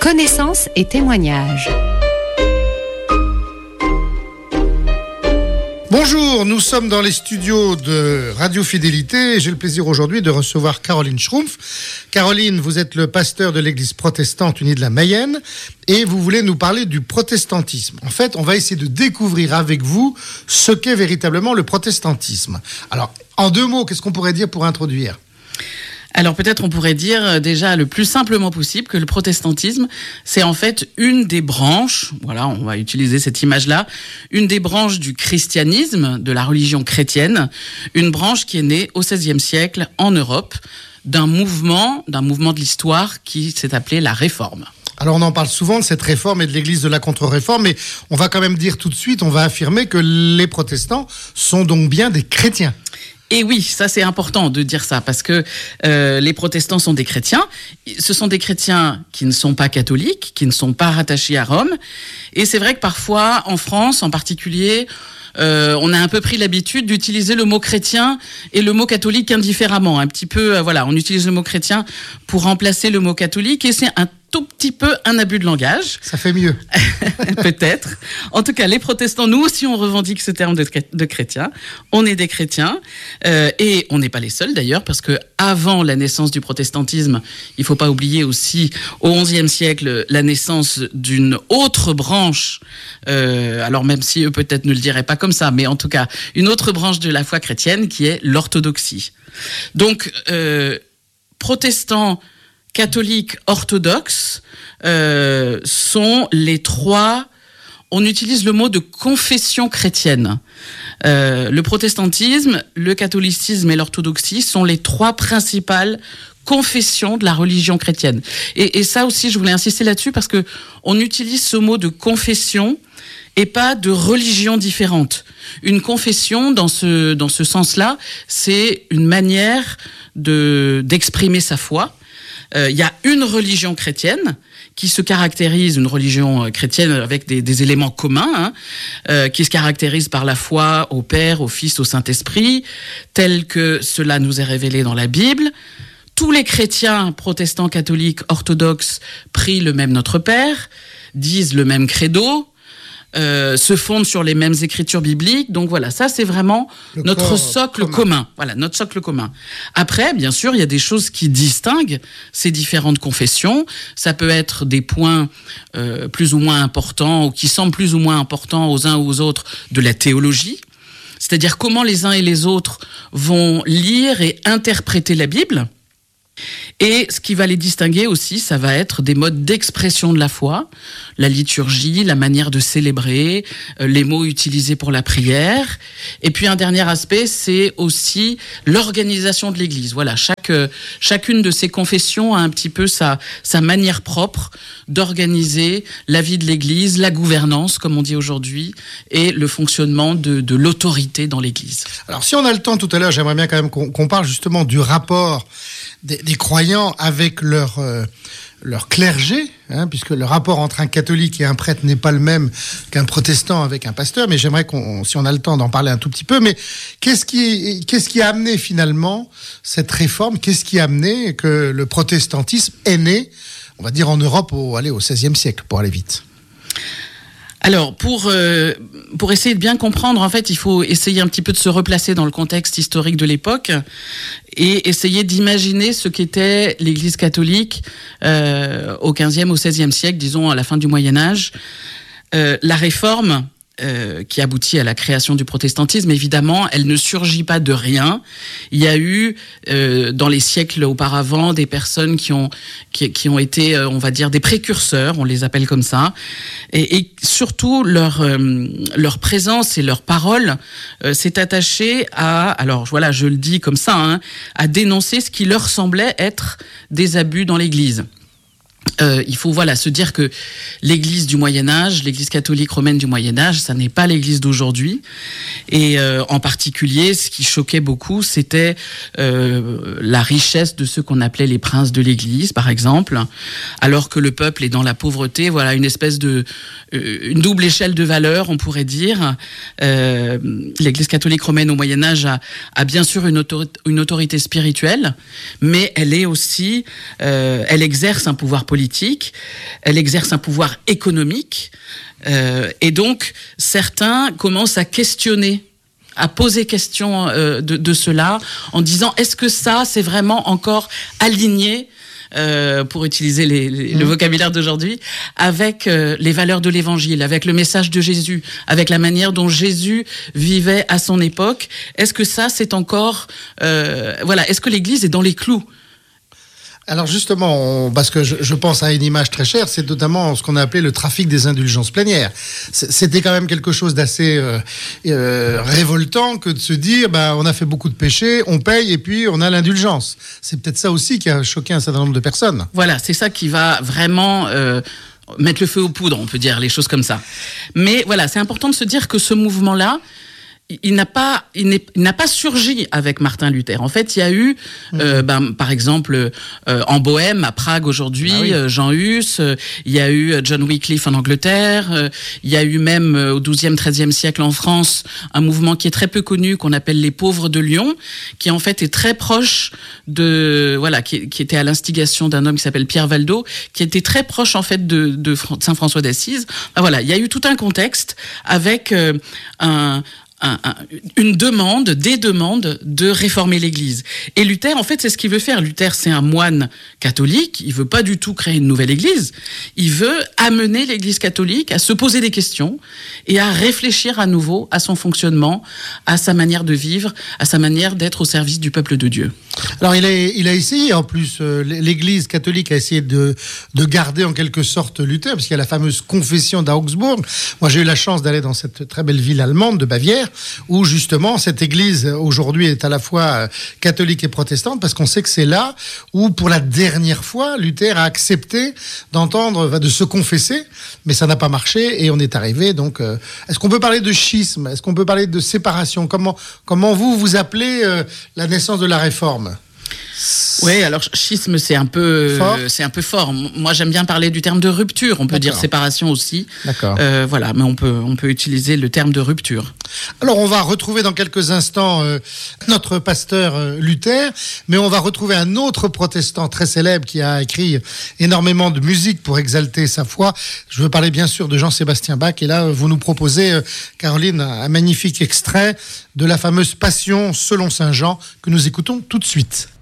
Connaissances et témoignages. Bonjour, nous sommes dans les studios de Radio Fidélité et j'ai le plaisir aujourd'hui de recevoir Caroline Schrumpf. Caroline, vous êtes le pasteur de l'église protestante unie de la Mayenne et vous voulez nous parler du protestantisme. En fait, on va essayer de découvrir avec vous ce qu'est véritablement le protestantisme. Alors, en 2 mots, qu'est-ce qu'on pourrait dire pour introduire ? Alors peut-être on pourrait dire déjà le plus simplement possible que le protestantisme, c'est en fait une des branches, voilà, on va utiliser cette image-là, une des branches du christianisme, de la religion chrétienne, une branche qui est née au XVIe siècle en Europe, d'un mouvement de l'histoire qui s'est appelé la Réforme. Alors on en parle souvent de cette réforme et de l'église de la contre-réforme, mais on va quand même dire tout de suite, on va affirmer que les protestants sont donc bien des chrétiens. Et oui, ça c'est important de dire ça, parce que les protestants sont des chrétiens. Ce sont des chrétiens qui ne sont pas catholiques, qui ne sont pas rattachés à Rome. Et c'est vrai que parfois, en France en particulier, on a un peu pris l'habitude d'utiliser le mot chrétien et le mot catholique indifféremment. Un petit peu, voilà, on utilise le mot chrétien pour remplacer le mot catholique, et c'est un tout petit peu un abus de langage. Ça fait mieux. Peut-être. En tout cas, les protestants, nous aussi, on revendique ce terme de chrétien. On est des chrétiens. Et on n'est pas les seuls, d'ailleurs, parce que avant la naissance du protestantisme, il ne faut pas oublier aussi, au XIe siècle, la naissance d'une autre branche. Alors, même si eux, peut-être, ne le diraient pas comme ça, mais en tout cas, une autre branche de la foi chrétienne qui est l'orthodoxie. Donc, protestants, catholiques, orthodoxes sont les 3. On utilise le mot de confession chrétienne. Le protestantisme, le catholicisme et l'orthodoxie sont les 3 principales confessions de la religion chrétienne. Et ça aussi, je voulais insister là-dessus parce que on utilise ce mot de confession et pas de religion différente. Une confession, dans ce sens-là, c'est une manière d'exprimer sa foi. Il y a une religion chrétienne qui se caractérise, une religion chrétienne avec des éléments communs, qui se caractérise par la foi au Père, au Fils, au Saint-Esprit, tel que cela nous est révélé dans la Bible. Tous les chrétiens protestants, catholiques, orthodoxes prient le même Notre Père, disent le même credo, se fondent sur les mêmes écritures bibliques. Donc voilà, ça c'est vraiment notre socle commun. Voilà, notre socle commun. Après, bien sûr, il y a des choses qui distinguent ces différentes confessions. Ça peut être des points plus ou moins importants, ou qui semblent plus ou moins importants aux uns ou aux autres de la théologie. C'est-à-dire comment les uns et les autres vont lire et interpréter la Bible. Et ce qui va les distinguer aussi, ça va être des modes d'expression de la foi, la liturgie, la manière de célébrer, les mots utilisés pour la prière. Et puis un dernier aspect, c'est aussi l'organisation de l'Église. Voilà, chacune de ces confessions a un petit peu sa manière propre d'organiser la vie de l'Église, la gouvernance, comme on dit aujourd'hui, et le fonctionnement de l'autorité dans l'Église. Alors si on a le temps tout à l'heure, j'aimerais bien quand même qu'on parle justement du rapport des croyants avec leur clergé, puisque le rapport entre un catholique et un prêtre n'est pas le même qu'un protestant avec un pasteur, mais j'aimerais si on a le temps d'en parler un tout petit peu, mais qu'est-ce qui a amené finalement cette réforme ? Qu'est-ce qui a amené que le protestantisme est né, on va dire en Europe au XVIe siècle, pour aller vite ? Alors, pour essayer de bien comprendre, en fait, il faut essayer un petit peu de se replacer dans le contexte historique de l'époque et essayer d'imaginer ce qu'était l'Église catholique au XVe, au XVIe siècle, disons à la fin du Moyen-Âge. La Réforme, qui aboutit à la création du protestantisme, évidemment, elle ne surgit pas de rien. Il y a eu, dans les siècles auparavant, des personnes qui ont été, on va dire, des précurseurs, on les appelle comme ça, et surtout leur présence et leur parole s'est attachée à, alors voilà, je le dis comme ça, à dénoncer ce qui leur semblait être des abus dans l'Église. Il faut se dire que l'Église du Moyen-Âge, l'Église catholique romaine du Moyen-Âge, ça n'est pas l'Église d'aujourd'hui. Et en particulier, ce qui choquait beaucoup, c'était la richesse de ceux qu'on appelait les princes de l'Église, par exemple, alors que le peuple est dans la pauvreté. Voilà, une espèce de une double échelle de valeurs, on pourrait dire. L'Église catholique romaine au Moyen-Âge a bien sûr une autorité spirituelle, mais elle est aussi, elle exerce un pouvoir politique politique, elle exerce un pouvoir économique, et donc certains commencent à questionner, à poser question de cela, en disant est-ce que ça c'est vraiment encore aligné, pour utiliser le vocabulaire d'aujourd'hui, avec les valeurs de l'Évangile, avec le message de Jésus, avec la manière dont Jésus vivait à son époque. Est-ce que ça c'est encore est-ce que l'Église est dans les clous? Alors justement, parce que je pense à une image très chère, c'est notamment ce qu'on a appelé le trafic des indulgences plénières. C'était quand même quelque chose d'assez révoltant que de se dire, on a fait beaucoup de péchés, on paye et puis on a l'indulgence. C'est peut-être ça aussi qui a choqué un certain nombre de personnes. Voilà, c'est ça qui va vraiment mettre le feu aux poudres, on peut dire les choses comme ça. Mais voilà, c'est important de se dire que ce mouvement-là, il n'a pas surgi avec Martin Luther. En fait, il y a eu, par exemple, en Bohème, à Prague aujourd'hui, Jean Hus, il y a eu John Wycliffe en Angleterre, il y a eu même au XIIe, XIIIe siècle en France, un mouvement qui est très peu connu, qu'on appelle les Pauvres de Lyon, qui en fait est très proche qui était à l'instigation d'un homme qui s'appelle Pierre Valdo, qui était très proche en fait de Saint François d'Assise. Il y a eu tout un contexte avec des demandes de réformer l'Église. Et Luther, en fait, c'est ce qu'il veut faire. Luther, c'est un moine catholique. Il veut pas du tout créer une nouvelle Église. Il veut amener l'Église catholique à se poser des questions et à réfléchir à nouveau à son fonctionnement, à sa manière de vivre, à sa manière d'être au service du peuple de Dieu. Alors, il a essayé, en plus, l'Église catholique a essayé de garder en quelque sorte Luther, parce qu'il y a la fameuse confession d'Augsbourg. Moi, j'ai eu la chance d'aller dans cette très belle ville allemande de Bavière, où justement cette église aujourd'hui est à la fois catholique et protestante, parce qu'on sait que c'est là où pour la dernière fois Luther a accepté de se confesser, mais ça n'a pas marché et on est arrivé donc. Est-ce qu'on peut parler de schisme? Est-ce qu'on peut parler de séparation? Comment vous appelez la naissance de la Réforme? Oui, alors schisme c'est un peu fort. Moi j'aime bien parler du terme de rupture. On peut dire séparation aussi. D'accord. Mais on peut utiliser le terme de rupture. Alors on va retrouver dans quelques instants notre pasteur Luther, mais on va retrouver un autre protestant très célèbre qui a écrit énormément de musique pour exalter sa foi. Je veux parler bien sûr de Jean-Sébastien Bach, et là vous nous proposez, Caroline, un magnifique extrait de la fameuse Passion selon Saint Jean que nous écoutons tout de suite.